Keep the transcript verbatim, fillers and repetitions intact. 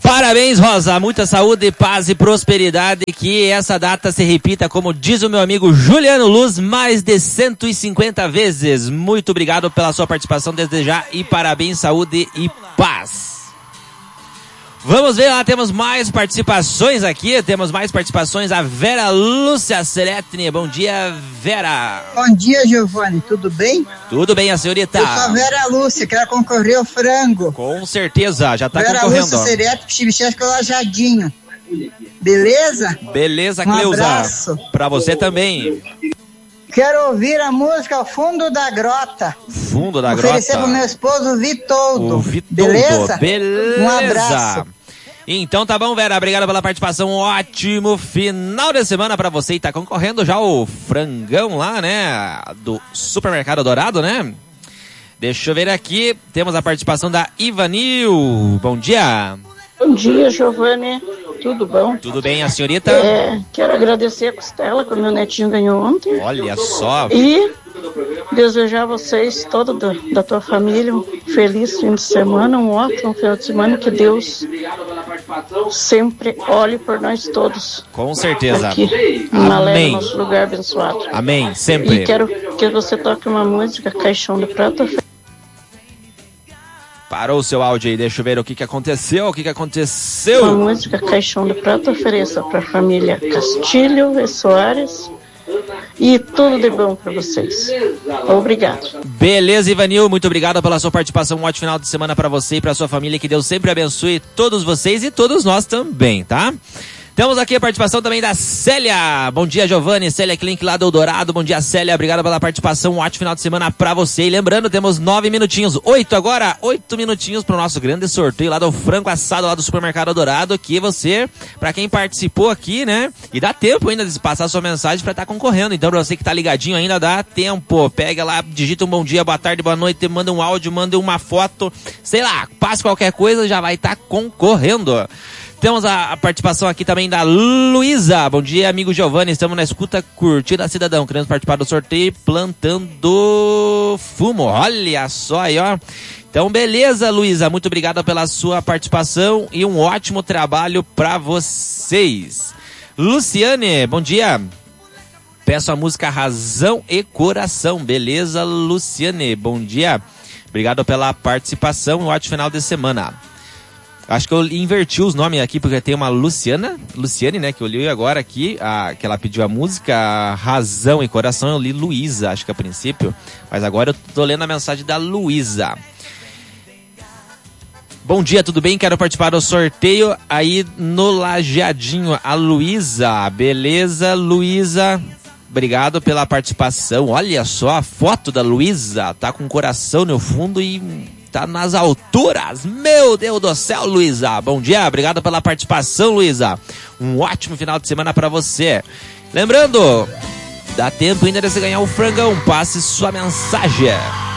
Parabéns, Rosa, muita saúde, paz e prosperidade, que essa data se repita, como diz o meu amigo Juliano Luz, mais de cento e cinquenta vezes. Muito obrigado pela sua participação desde já e parabéns, saúde e paz. Vamos ver, lá temos mais participações aqui, temos mais participações, a Vera Lúcia Seretni. Bom dia, Vera. Bom dia, Giovanni, tudo bem? Tudo bem, a senhorita? Eu sou a Vera Lúcia, quero concorrer ao frango. Com certeza, já tá Vera concorrendo. Vera Lúcia Seretni, Chibichesca Lajadinho. Beleza? Beleza, um Cleusa. Abraço. Pra você também. Quero ouvir a música Fundo da Grota. Fundo da Grota. Oferecer pro meu esposo Vitoldo. O Vitoldo. Beleza? Beleza. Um abraço. Então tá bom, Vera. Obrigado pela participação. Um ótimo final de semana pra você. E tá concorrendo já o frangão lá, né? Do Supermercado Dourado, né? Deixa eu ver aqui. Temos a participação da Ivanil. Bom dia. Bom dia, Giovanni. Tudo bom? Tudo bem, a senhorita? É, quero agradecer a costela que o meu netinho ganhou ontem. Olha só. E desejar a vocês, toda da, da tua família, um feliz fim de semana, um ótimo final de semana, que Deus sempre olhe por nós todos. Com certeza. Aqui, em Malé, no nosso lugar abençoado. Amém, sempre. E quero que você toque uma música, Caixão de Prata. Parou o seu áudio aí, deixa eu ver o que que aconteceu, o que que aconteceu. Uma música Caixão de Prata ofereça para a família Castilho e Soares e tudo de bom para vocês. Obrigado. Beleza, Ivanil, muito obrigado pela sua participação, um ótimo final de semana para você e para sua família, que Deus sempre abençoe todos vocês e todos nós também, tá? Temos aqui a participação também da Célia. Bom dia, Giovanni. Célia Klink lá do Eldorado. Bom dia, Célia. Obrigado pela participação. Um ótimo final de semana pra você. E lembrando, temos nove minutinhos. Oito agora. Oito minutinhos pro nosso grande sorteio lá do frango assado lá do Supermercado Eldorado. Que você, pra quem participou aqui, né? E dá tempo ainda de passar sua mensagem pra estar concorrendo. Então, pra você que tá ligadinho ainda, dá tempo. Pega lá, digita um bom dia, boa tarde, boa noite. Manda um áudio, manda uma foto. Sei lá, passe qualquer coisa, já vai estar concorrendo. Temos a, a participação aqui também da Luísa. Bom dia, amigo Giovanni. Estamos na escuta curtida cidadão. Queremos participar do sorteio plantando fumo. Olha só aí, ó. Então, beleza, Luísa. Muito obrigado pela sua participação e um ótimo trabalho para vocês. Luciane, bom dia. Peço a música Razão e Coração. Beleza, Luciane. Bom dia. Obrigado pela participação e um ótimo final de semana. Acho que eu inverti os nomes aqui, porque tem uma Luciana, Luciane, né, que eu li agora aqui, a, que ela pediu a música Razão e Coração, eu li Luísa, acho que a princípio, mas agora eu tô lendo a mensagem da Luísa. Bom dia, tudo bem? Quero participar do sorteio aí no Lajeadinho. A Luísa, beleza, Luísa? Obrigado pela participação. Olha só a foto da Luísa, tá com o coração no fundo e tá nas alturas. Meu Deus do céu, Luísa. Bom dia, obrigado pela participação, Luísa. Um ótimo final de semana pra você. Lembrando, dá tempo ainda de você ganhar o frangão. Passe sua mensagem.